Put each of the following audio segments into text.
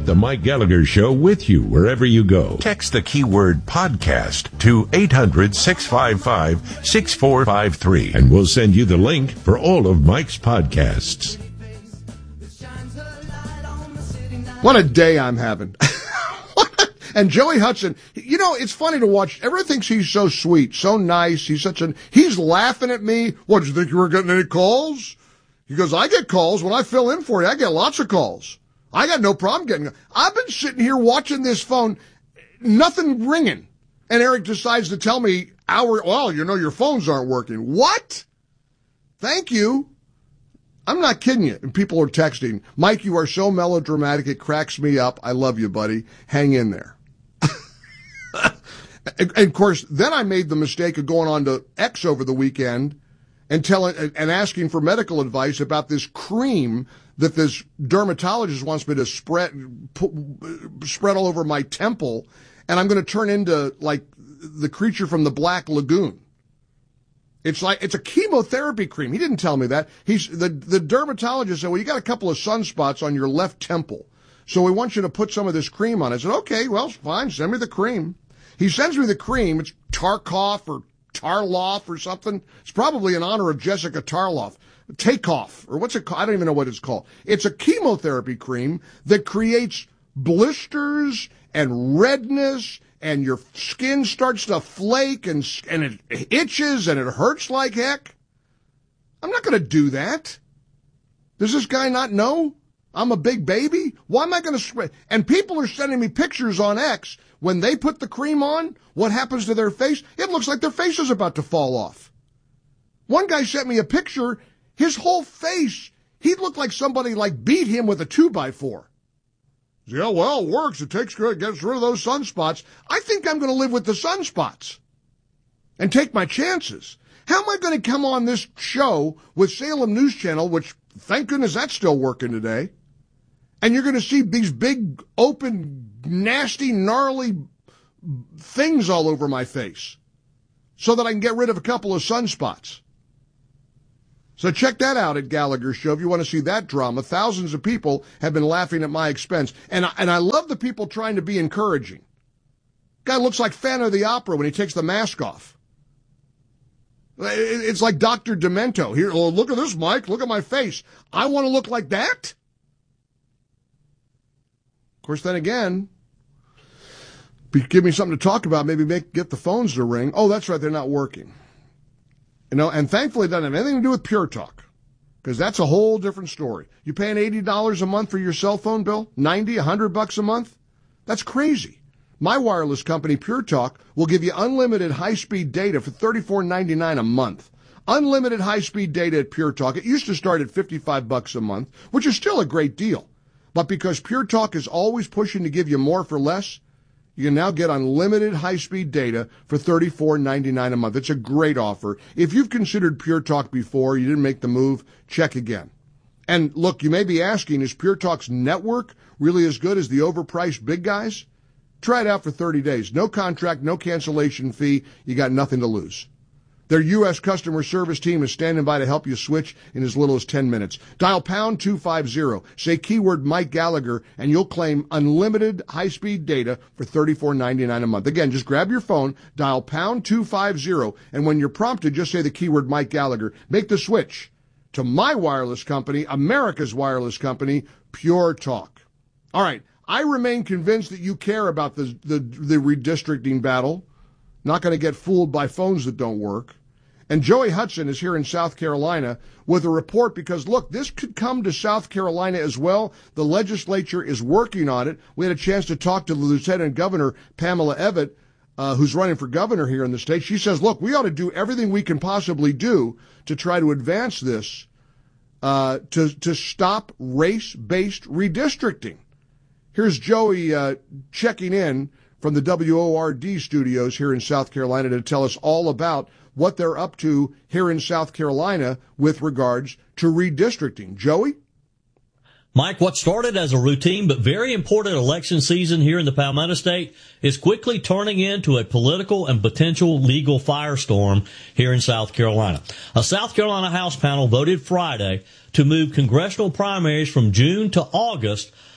the Mike Gallagher Show with you wherever you go. Text the keyword podcast to 800-655-6453 and we'll send you the link for all of Mike's podcasts. What a day I'm having. And Joey Hudson, you know, it's funny to watch. Everyone thinks he's so sweet, so nice. He's laughing at me. What, did you think you were getting any calls? He goes, I get calls. When I fill in for you, I get lots of calls. I got no problem getting. I've been sitting here watching this phone, nothing ringing. And Eric decides to tell me, well, you know, your phones aren't working. What? Thank you. I'm not kidding you. And people are texting, Mike, you are so melodramatic, it cracks me up. I love you, buddy. Hang in there. And of course, then I made the mistake of going on to X over the weekend and asking for medical advice about this cream that this dermatologist wants me to spread all over my temple, and I'm going to turn into like the creature from the Black Lagoon. It's a chemotherapy cream. He didn't tell me that. The dermatologist said, well, you got a couple of sunspots on your left temple, so we want you to put some of this cream on. I said, okay, well, fine, send me the cream. He sends me the cream. It's Tarkoff or Tarloff or something. It's probably in honor of Jessica Tarloff. Takeoff, or what's it called? I don't even know what it's called. It's a chemotherapy cream that creates blisters and redness, and your skin starts to flake, and it itches, and it hurts like heck. I'm not going to do that. Does this guy not know I'm a big baby? Why am I going to spread? And people are sending me pictures on X. When they put the cream on, what happens to their face? It looks like their face is about to fall off. One guy sent me a picture. His whole face, he looked like somebody beat him with a 2x4. Yeah, well, it works. It gets rid of those sunspots. I think I'm going to live with the sunspots and take my chances. How am I going to come on this show with Salem News Channel, which, thank goodness, that's still working today, and you're going to see these big, open, nasty, gnarly things all over my face so that I can get rid of a couple of sunspots? So check that out at Gallagher Show if you want to see that drama. Thousands of people have been laughing at my expense. And I love the people trying to be encouraging. Guy looks like Phantom of the Opera when he takes the mask off. It's like Dr. Demento. Here, oh, look at this, Mike. Look at my face. I want to look like that? Of course, then again, give me something to talk about. Maybe get the phones to ring. Oh, that's right. They're not working. You know, and thankfully it doesn't have anything to do with Pure Talk, because that's a whole different story. You paying $80 a month for your cell phone bill? $90, $100 a month? That's crazy. My wireless company, Pure Talk, will give you unlimited high-speed data for $34.99 a month. Unlimited high-speed data at Pure Talk. It used to start at $55 a month, which is still a great deal. But because Pure Talk is always pushing to give you more for less, you can now get unlimited high-speed data for $34.99 a month. It's a great offer. If you've considered Pure Talk before, you didn't make the move, check again. And look, you may be asking, is Pure Talk's network really as good as the overpriced big guys? Try it out for 30 days. No contract, no cancellation fee. You got nothing to lose. Their U.S. customer service team is standing by to help you switch in as little as 10 minutes. Dial pound 250. Say keyword Mike Gallagher, and you'll claim unlimited high-speed data for $34.99 a month. Again, just grab your phone, dial pound 250, and when you're prompted, just say the keyword Mike Gallagher. Make the switch to my wireless company, America's wireless company, Pure Talk. All right, I remain convinced that you care about the redistricting battle. Not going to get fooled by phones that don't work. And Joey Hudson is here in South Carolina with a report because, look, this could come to South Carolina as well. The legislature is working on it. We had a chance to talk to the Lieutenant Governor, Pamela Evett, who's running for governor here in the state. She says, look, we ought to do everything we can possibly do to try to advance this, to stop race-based redistricting. Here's Joey checking in from the WORD studios here in South Carolina to tell us all about what they're up to here in South Carolina with regards to redistricting. Joey? Mike, what started as a routine but very important election season here in the Palmetto State is quickly turning into a political and potential legal firestorm here in South Carolina. A South Carolina House panel voted Friday to move congressional primaries from June to August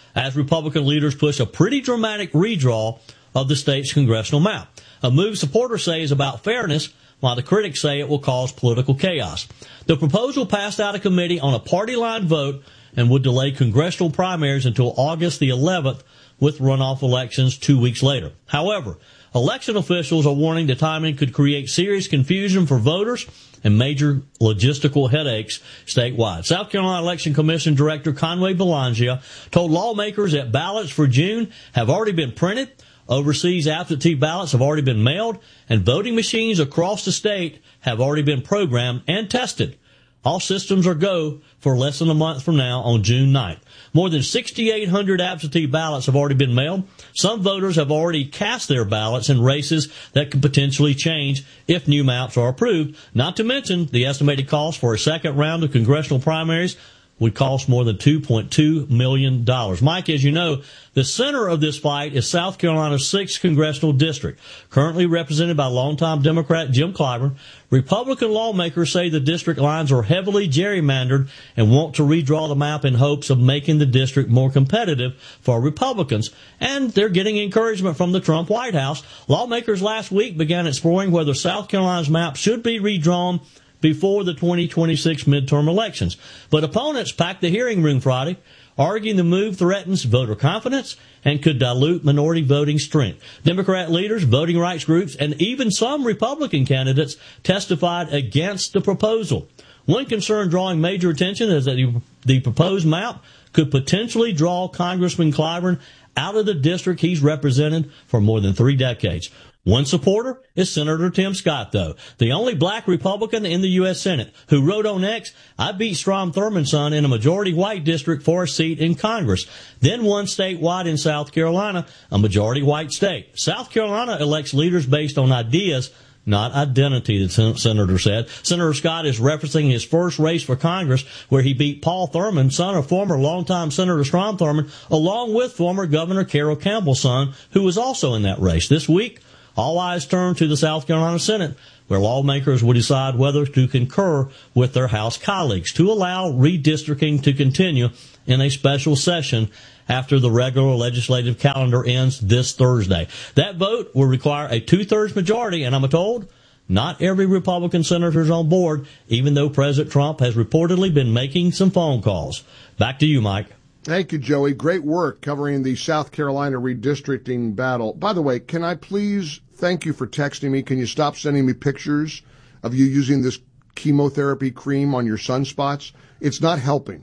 as Republican leaders push a pretty dramatic redraw of the state's congressional map. A move supporters say is about fairness, while the critics say it will cause political chaos. The proposal passed out of committee on a party-line vote and would delay congressional primaries until August the 11th, with runoff elections 2 weeks later. However, election officials are warning the timing could create serious confusion for voters and major logistical headaches statewide. South Carolina Election Commission Director Conway Belangia told lawmakers that ballots for June have already been printed, overseas absentee ballots have already been mailed, and voting machines across the state have already been programmed and tested. All systems are go for less than a month from now on June 9th. More than 6,800 absentee ballots have already been mailed. Some voters have already cast their ballots in races that could potentially change if new maps are approved, not to mention the estimated cost for a second round of congressional primaries would cost more than $2.2 million. Mike, as you know, the center of this fight is South Carolina's 6th congressional district, currently represented by longtime Democrat Jim Clyburn. Republican lawmakers say the district lines are heavily gerrymandered and want to redraw the map in hopes of making the district more competitive for Republicans. And they're getting encouragement from the Trump White House. Lawmakers last week began exploring whether South Carolina's map should be redrawn before the 2026 midterm elections. But opponents packed the hearing room Friday, arguing the move threatens voter confidence and could dilute minority voting strength. Democrat leaders, voting rights groups, and even some Republican candidates testified against the proposal. One concern drawing major attention is that the proposed map could potentially draw Congressman Clyburn out of the district he's represented for more than 3 decades. One supporter is Senator Tim Scott, though, the only black Republican in the U.S. Senate, who wrote on X, "I beat Strom Thurmond's son in a majority white district for a seat in Congress, then won statewide in South Carolina, a majority white state. South Carolina elects leaders based on ideas, not identity," the senator said. Senator Scott is referencing his first race for Congress, where he beat Paul Thurmond, son of former longtime Senator Strom Thurmond, along with former Governor Carroll Campbell's son, who was also in that race. This week, all eyes turn to the South Carolina Senate, where lawmakers will decide whether to concur with their House colleagues to allow redistricting to continue in a special session after the regular legislative calendar ends this Thursday. That vote will require a 2/3 majority, and I'm told not every Republican senator is on board, even though President Trump has reportedly been making some phone calls. Back to you, Mike. Thank you, Joey. Great work covering the South Carolina redistricting battle. By the way, can I please thank you for texting me? Can you stop sending me pictures of you using this chemotherapy cream on your sunspots? It's not helping.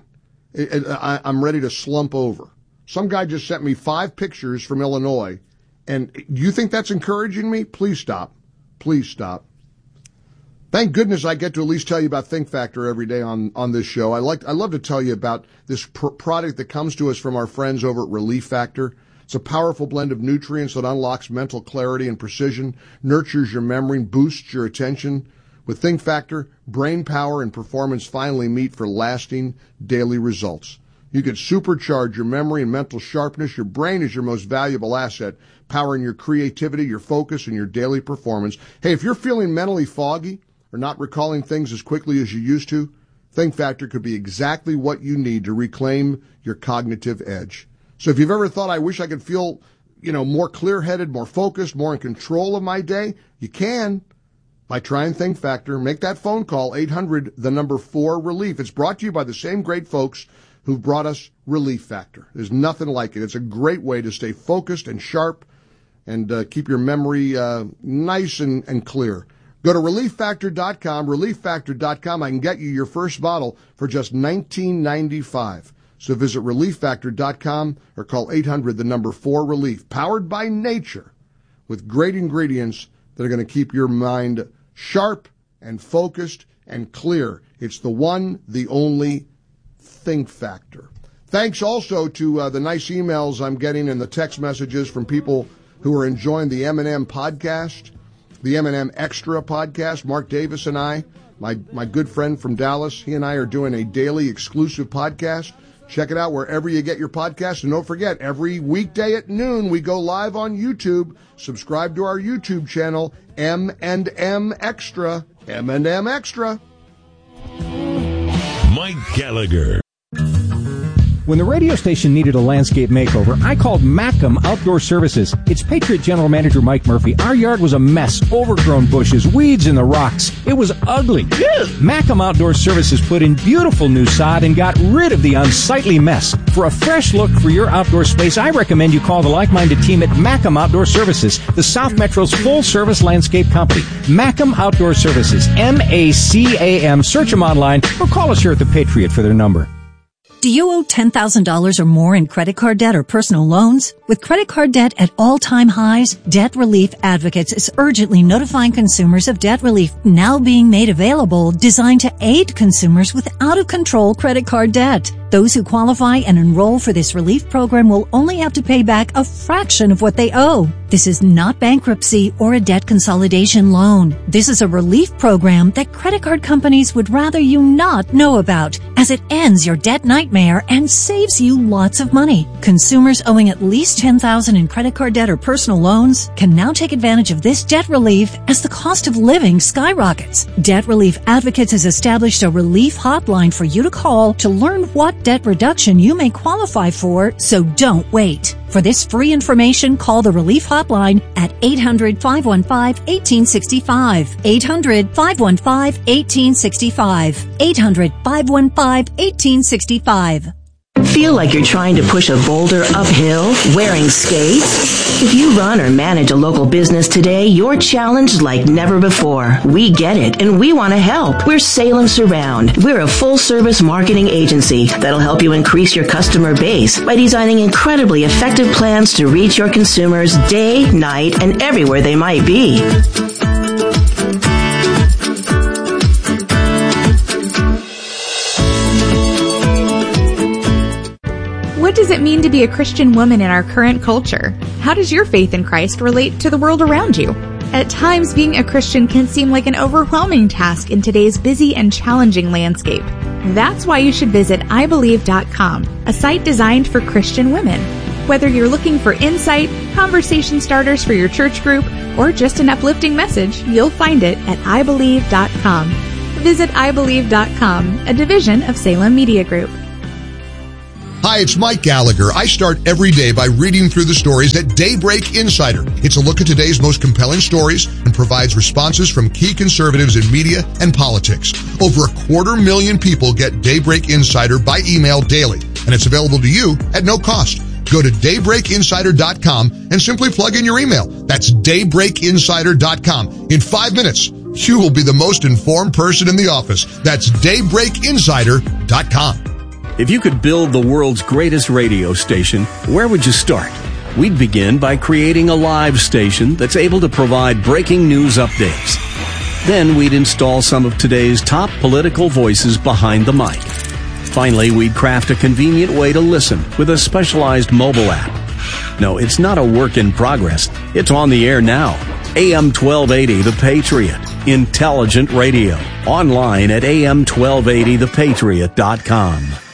I'm ready to slump over. Some guy just sent me 5 pictures from Illinois, and you think that's encouraging me? Please stop. Please stop. Thank goodness I get to at least tell you about Think Factor every day on this show. I love to tell you about this product that comes to us from our friends over at Relief Factor. It's a powerful blend of nutrients that unlocks mental clarity and precision, nurtures your memory, boosts your attention. With Think Factor, brain power and performance finally meet for lasting daily results. You can supercharge your memory and mental sharpness. Your brain is your most valuable asset, powering your creativity, your focus, and your daily performance. Hey, if you're feeling mentally foggy or not recalling things as quickly as you used to, Think Factor could be exactly what you need to reclaim your cognitive edge. So if you've ever thought, I wish I could feel, more clear-headed, more focused, more in control of my day, you can by trying Think Factor. Make that phone call, 800-4-RELIEF. It's brought to you by the same great folks who brought us Relief Factor. There's nothing like it. It's a great way to stay focused and sharp and keep your memory nice and clear. Go to ReliefFactor.com, ReliefFactor.com. I can get you your first bottle for just $19.95. So visit ReliefFactor.com or call 800-4-RELIEF. Powered by nature with great ingredients that are going to keep your mind sharp and focused and clear. It's the one, the only Think Factor. Thanks also to the nice emails I'm getting and the text messages from people who are enjoying the M&M podcast, the M&M Extra podcast. Mark Davis and I, my good friend from Dallas, he and I are doing a daily exclusive podcast. Check it out wherever you get your podcast. And don't forget, every weekday at noon, we go live on YouTube. Subscribe to our YouTube channel, M&M Extra. M&M Extra. Mike Gallagher. When the radio station needed a landscape makeover, I called Macam Outdoor Services. It's Patriot General Manager Mike Murphy. Our yard was a mess, overgrown bushes, weeds in the rocks. It was ugly. Macam Outdoor Services put in beautiful new sod and got rid of the unsightly mess. For a fresh look for your outdoor space, I recommend you call the like-minded team at Macam Outdoor Services, the South Metro's full-service landscape company. Macam Outdoor Services, M-A-C-A-M. Search them online or call us here at the Patriot for their number. Do you owe $10,000 or more in credit card debt or personal loans? With credit card debt at all-time highs, Debt Relief Advocates is urgently notifying consumers of debt relief now being made available, designed to aid consumers with out-of-control credit card debt. Those who qualify and enroll for this relief program will only have to pay back a fraction of what they owe. This is not bankruptcy or a debt consolidation loan. This is a relief program that credit card companies would rather you not know about, as it ends your debt nightmare and saves you lots of money. Consumers owing at least $10,000 in credit card debt or personal loans can now take advantage of this debt relief as the cost of living skyrockets. Debt Relief Advocates has established a relief hotline for you to call to learn what debt reduction you may qualify for, so don't wait. For this free information, call the Relief Hotline at 800-515-1865. 800-515-1865. 800-515-1865. Feel like you're trying to push a boulder uphill wearing skates? If you run or manage a local business today, you're challenged like never before. We get it, and we want to help. We're Salem Surround. We're a full-service marketing agency that'll help you increase your customer base by designing incredibly effective plans to reach your consumers day, night, and everywhere they might be. What does it mean to be a Christian woman in our current culture? How does your faith in Christ relate to the world around you? At times, being a Christian can seem like an overwhelming task in today's busy and challenging landscape. That's why you should visit ibelieve.com, a site designed for Christian women. Whether you're looking for insight, conversation starters for your church group, or just an uplifting message, you'll find it at ibelieve.com. Visit ibelieve.com, a division of Salem Media Group. Hi, it's Mike Gallagher. I start every day by reading through the stories at Daybreak Insider. It's a look at today's most compelling stories and provides responses from key conservatives in media and politics. Over 250,000 people get Daybreak Insider by email daily, and it's available to you at no cost. Go to daybreakinsider.com and simply plug in your email. That's daybreakinsider.com. In 5 minutes, you will be the most informed person in the office. That's daybreakinsider.com. If you could build the world's greatest radio station, where would you start? We'd begin by creating a live station that's able to provide breaking news updates. Then we'd install some of today's top political voices behind the mic. Finally, we'd craft a convenient way to listen with a specialized mobile app. No, it's not a work in progress. It's on the air now. AM 1280 The Patriot. Intelligent radio. Online at am1280thepatriot.com.